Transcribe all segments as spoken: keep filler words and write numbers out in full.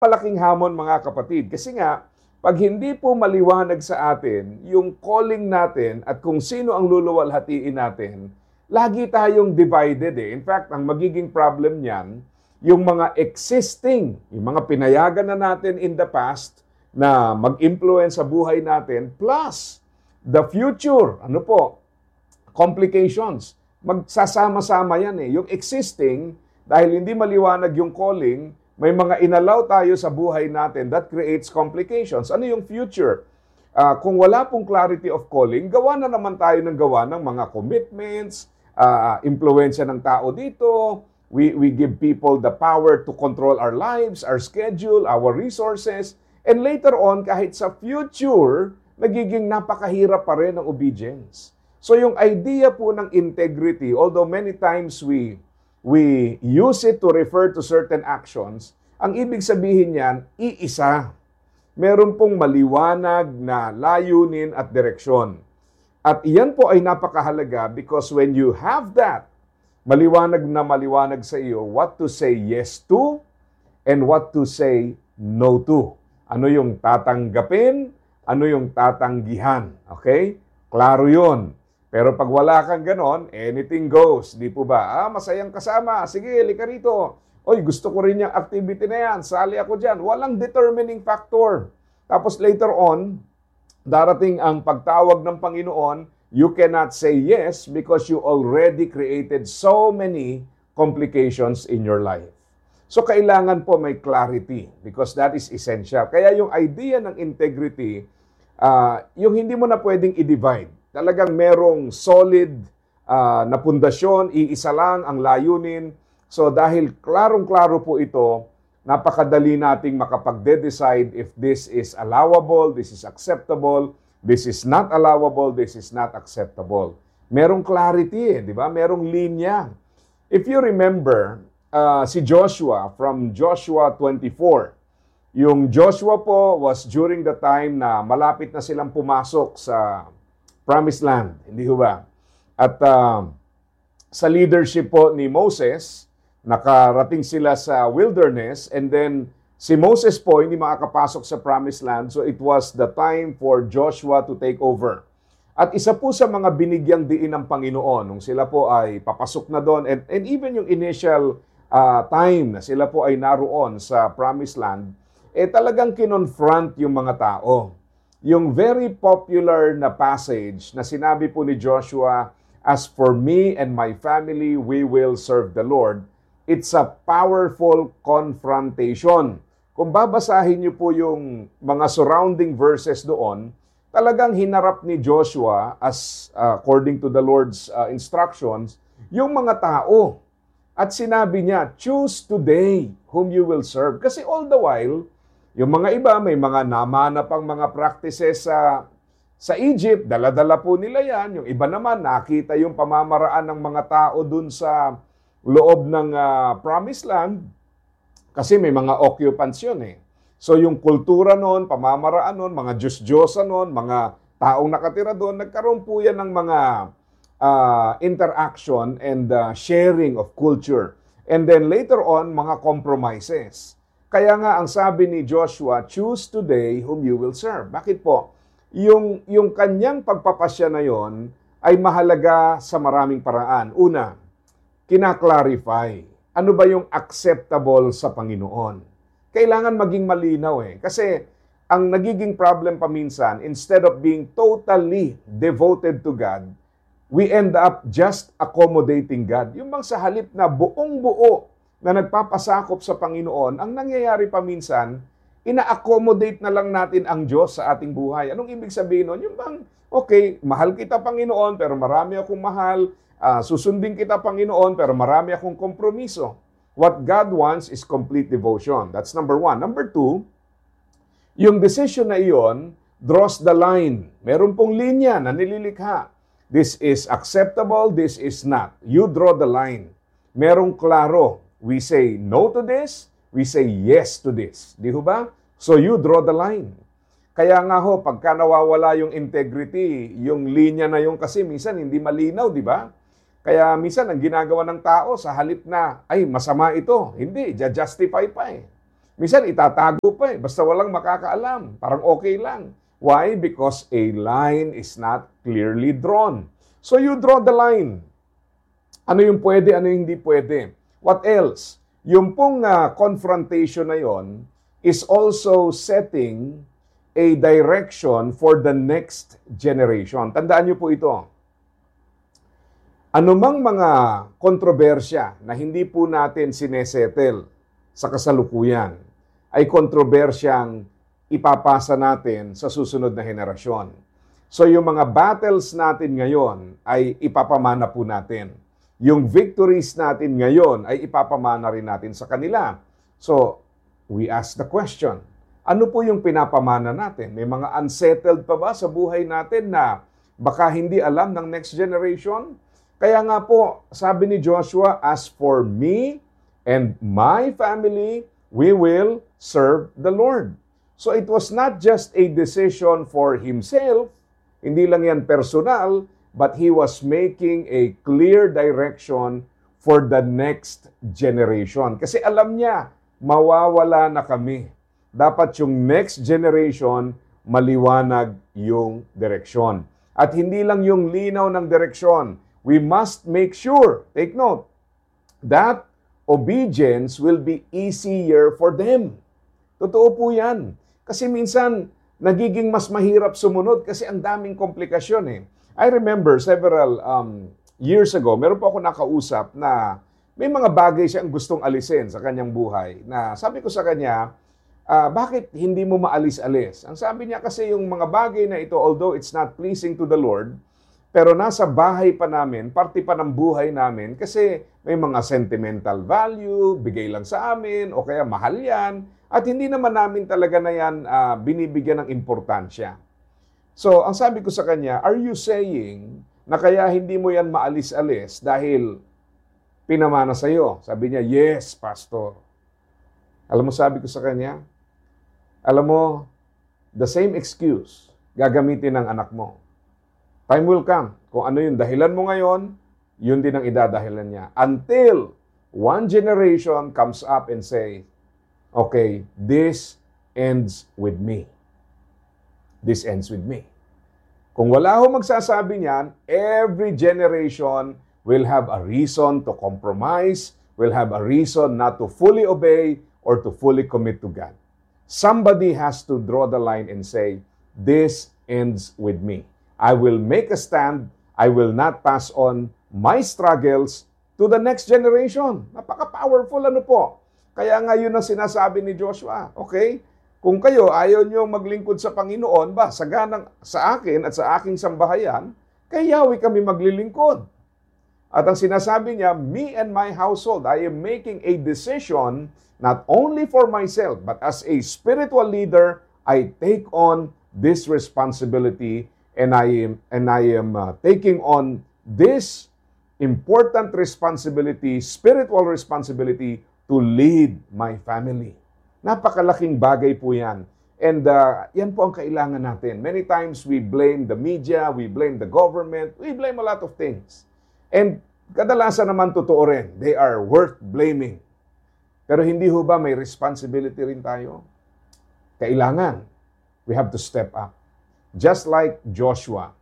Palaking hamon mga kapatid. Kasi nga, pag hindi po maliwanag sa atin yung calling natin at kung sino ang luluwalhatiin natin, lagi tayong divided eh. In fact, ang magiging problem niyan, yung mga existing, yung mga pinayagan na natin in the past na mag-influence sa buhay natin, plus the future, ano po, complications. Magsasama-sama yan eh. Yung existing, dahil hindi maliwanag yung calling, may mga inalaw tayo sa buhay natin that creates complications. Ano yung future? Uh, kung wala pong clarity of calling, gawa na naman tayo ng gawa ng mga commitments, uh, impluensya ng tao dito, we, we give people the power to control our lives, our schedule, our resources, and later on, kahit sa future, nagiging napakahirap pa rin ang obedience. So yung idea po ng integrity, although many times we we use it to refer to certain actions, ang ibig sabihin niyan, iisa. Meron pong maliwanag na layunin at direksyon. At iyan po ay napakahalaga because when you have that, maliwanag na maliwanag sa iyo what to say yes to and what to say no to. Ano yung tatanggapin, ano yung tatanggihan. Okay? Klaro yun. Pero pag wala kang ganon, anything goes. Di po ba? Ah, masayang kasama. Sige, lika rito. Oy, gusto ko rin yung activity na yan. Sali ako dyan. Walang determining factor. Tapos later on, darating ang pagtawag ng Panginoon, you cannot say yes because you already created so many complications in your life. So kailangan po may clarity because that is essential. Kaya yung idea ng integrity, uh, yung hindi mo na pwedeng i-divide. Talagang merong solid uh, na pundasyon, iisa lang ang layunin. So dahil klarong-klaro po ito, napakadali nating makapagde-decide if this is allowable, this is acceptable, this is not allowable, this is not acceptable. Merong clarity eh, di ba? Merong linya. If you remember, uh, si Joshua from Joshua twenty-four, yung Joshua po was during the time na malapit na silang pumasok sa Promised Land, hindi ho ba? At uh, sa leadership po ni Moses, nakarating sila sa wilderness and then si Moses po hindi makakapasok sa Promised Land, so it was the time for Joshua to take over. At isa po sa mga binigyang diin ng Panginoon nung sila po ay papasok na doon and, and even yung initial uh, time na sila po ay naroon sa Promised Land, eh talagang kinonfront yung mga tao. Yung very popular na passage na sinabi po ni Joshua, as for me and my family, we will serve the Lord. It's a powerful confrontation. Kung babasahin niyo po yung mga surrounding verses doon, talagang hinarap ni Joshua as uh, according to the Lord's uh, instructions, yung mga tao. At sinabi niya, choose today whom you will serve. Kasi all the while, yung mga iba, may mga namana pang mga practices sa, sa Egypt, dala-dala po nila yan. Yung iba naman, nakita yung pamamaraan ng mga tao dun sa loob ng uh, Promised Land, kasi may mga occupants yun eh. So yung kultura noon, pamamaraan noon, mga Diyos-Diyosa noon, mga taong nakatira doon, nagkaroon po yan ng mga uh, interaction and uh, sharing of culture. And then later on, mga compromises. Kaya nga ang sabi ni Joshua, choose today whom you will serve. Bakit po? Yung, yung kanyang pagpapasya na yon ay mahalaga sa maraming paraan. Una, kinaklarify. Ano ba yung acceptable sa Panginoon? Kailangan maging malinaw eh. Kasi ang nagiging problem paminsan, instead of being totally devoted to God, we end up just accommodating God. Yung bang sa halip na buong buo na nagpapasakop sa Panginoon, ang nangyayari paminsan, ina-accommodate na lang natin ang Diyos sa ating buhay. Anong ibig sabihin nun? Yung bang, okay, mahal kita Panginoon, pero marami akong mahal, uh, susundin kita Panginoon, pero marami akong kompromiso. What God wants is complete devotion. That's number one. Number two, yung decision na iyon draws the line. Meron pong linya na nililikha. This is acceptable, this is not. You draw the line. Merong klaro. We say no to this, we say yes to this. Di ho ba? So you draw the line. Kaya nga ho, pagka nawawala yung integrity, yung linya na yung kasi minsan hindi malinaw, di ba? Kaya minsan ang ginagawa ng tao sa halip na, ay masama ito. Hindi, justify pa eh. Minsan itatago pa eh, basta walang makakaalam. Parang okay lang. Why? Because a line is not clearly drawn. So you draw the line. Ano yung pwede, ano yung hindi pwede. What else? Yung pong uh, confrontation na yon is also setting a direction for the next generation. Tandaan niyo po ito. Anumang mga kontrobersya na hindi po natin sinesettle sa kasalukuyan ay kontrobersyang ipapasa natin sa susunod na henerasyon. So yung mga battles natin ngayon ay ipapamana po natin. Yung victories natin ngayon ay ipapamana rin natin sa kanila. So, we ask the question, ano po yung pinapamana natin? May mga unsettled pa ba sa buhay natin na baka hindi alam ng next generation? Kaya nga po, sabi ni Joshua, as for me and my family, we will serve the Lord. So it was not just a decision for himself, hindi lang yan personal, but he was making a clear direction for the next generation. Kasi alam niya, mawawala na kami. Dapat yung next generation, maliwanag yung direksyon. At hindi lang yung linaw ng direksyon. We must make sure, take note, that obedience will be easier for them. Totoo po yan. Kasi minsan, nagiging mas mahirap sumunod kasi ang daming komplikasyon eh. I remember several um, years ago, meron po ako nakausap na may mga bagay siyang gustong alisin sa kanyang buhay. Na sabi ko sa kanya, uh, bakit hindi mo maalis-alis? Ang sabi niya kasi yung mga bagay na ito, although it's not pleasing to the Lord, pero nasa bahay pa namin, parte pa ng buhay namin kasi may mga sentimental value, bigay lang sa amin, o kaya mahal yan, at hindi naman namin talaga na yan uh, binibigyan ng importansya. So, ang sabi ko sa kanya, are you saying na kaya hindi mo yan maalis-alis dahil pinamana sa'yo? Sabi niya, yes, Pastor. Alam mo, sabi ko sa kanya, alam mo, the same excuse gagamitin ng anak mo. Time will come. Kung ano yung dahilan mo ngayon, yun din ang idadahilan niya. Until one generation comes up and say, okay, this ends with me. This ends with me. Kung wala ho magsasabi niyan, every generation will have a reason to compromise, will have a reason not to fully obey or to fully commit to God. Somebody has to draw the line and say, this ends with me. I will make a stand. I will not pass on my struggles to the next generation. Napaka-powerful ano po. Kaya nga yun ang sinasabi ni Joshua. Okay? Kung kayo ayaw nyo maglingkod sa Panginoon, ba, saganang sa akin at sa aking sambahayan, kay Yahweh kami maglilingkod. At ang sinasabi niya, me and my household, I am making a decision not only for myself, but as a spiritual leader, I take on this responsibility and I am, and I am uh, taking on this important responsibility, spiritual responsibility to lead my family. Napakalaking bagay po yan. And uh, yan po ang kailangan natin. Many times we blame the media, we blame the government, we blame a lot of things. And kadalasan naman totoo rin, they are worth blaming. Pero hindi ho ba may responsibility rin tayo? Kailangan. We have to step up. Just like Joshua,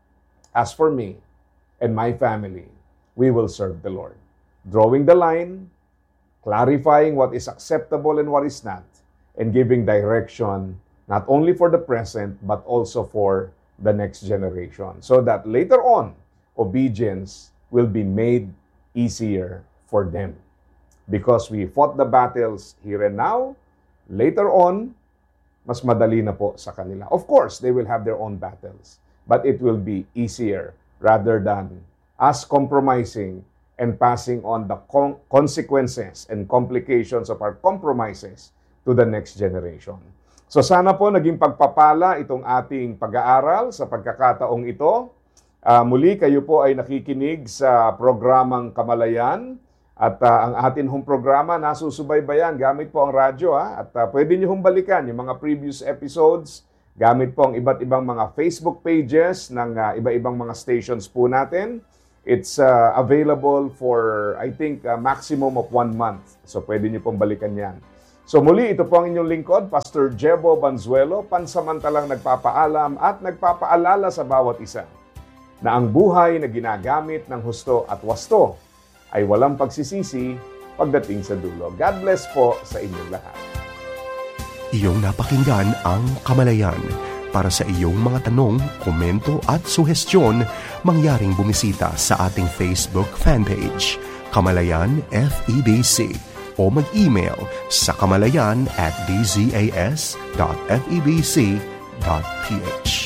as for me and my family, we will serve the Lord. Drawing the line, clarifying what is acceptable and what is not, and giving direction not only for the present, but also for the next generation. So that later on, obedience will be made easier for them. Because we fought the battles here and now, later on, mas madali na po sa kanila. Of course, they will have their own battles, but it will be easier rather than us compromising and passing on the con- consequences and complications of our compromises to the next generation. So sana po naging pagpapala itong ating pag-aaral sa pagkakataong ito. Uh, muli kayo po ay nakikinig sa programang Kamalayan at uh, ang atin hong programa nasusubaybayan gamit po ang radyo ha? At uh, pwede nyo hong balikan yung mga previous episodes gamit po ang iba't ibang mga Facebook pages ng uh, iba-ibang mga stations po natin. It's uh, available for, I think, a maximum of one month. So, pwede nyo pong balikan yan. So muli, ito po ang inyong lingkod, Pastor Jebo Banzuelo, pansamantalang nagpapaalam at nagpapaalala sa bawat isa na ang buhay na ginagamit ng husto at wasto ay walang pagsisisi pagdating sa dulo. God bless po sa inyong lahat. Iyong napakinggan ang Kamalayan. Para sa iyong mga tanong, komento at suhestyon, mangyaring bumisita sa ating Facebook fanpage, Kamalayan F E B C, o mag-email sa kamalayan at d z a s dot f e b c dot p h.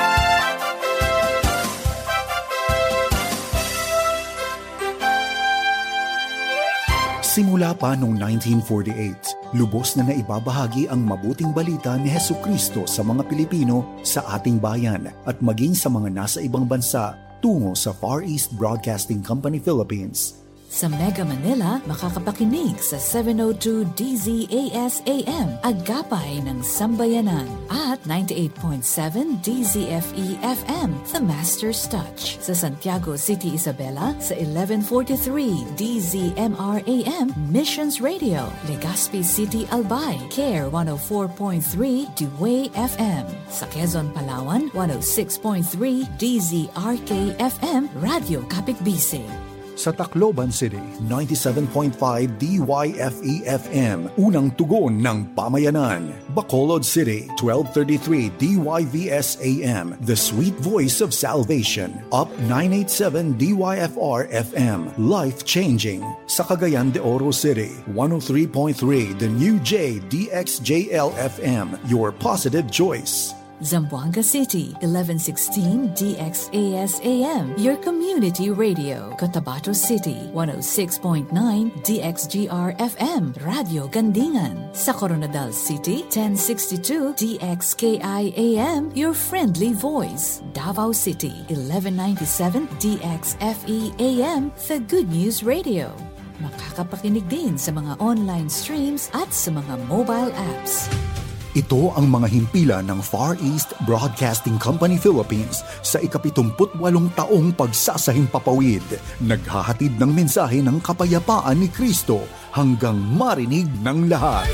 Simula pa noong nineteen forty-eight, lubos na naibabahagi ang mabuting balita ni Hesukristo sa mga Pilipino sa ating bayan at maging sa mga nasa ibang bansa tungo sa Far East Broadcasting Company Philippines. Sa Mega Manila, makakapakinig sa seven oh two D Z A S A M, Agapay ng Sambayanan, at ninety-eight point seven D Z F E F M, The Master's Touch. Sa Santiago City, Isabela, sa eleven forty-three D Z M R A M, Missions Radio. Legazpi City, Albay, Care one oh four point three Dewey F M. Sa Quezon, Palawan, one oh six point three D Z R K F M, Radio Kapitbisig. Sa Tacloban City, ninety-seven point five D Y F E F M, unang tugon ng pamayanan. Bacolod City, twelve thirty-three D Y V S A M, the sweet voice of salvation. Up nine eighty-seven D Y F R F M, life-changing. Sa Cagayan de Oro City, one oh three point three The New J D X J L F M, your positive choice. Zamboanga City, eleven sixteen D X A S A M, your community radio. Cotabato City, one oh six point nine D X G R F M, Radio Gandingan. Sa Coronadal City, ten sixty-two D X K I A M, your friendly voice. Davao City, eleven ninety-seven D X F E A M, The Good News Radio. Makakapakinig din sa mga online streams at sa mga mobile apps. Ito ang mga himpilan ng Far East Broadcasting Company Philippines sa ikapitumput walong taong pagsasahing papawid. Naghahatid ng mensahe ng kapayapaan ni Kristo hanggang marinig ng lahat.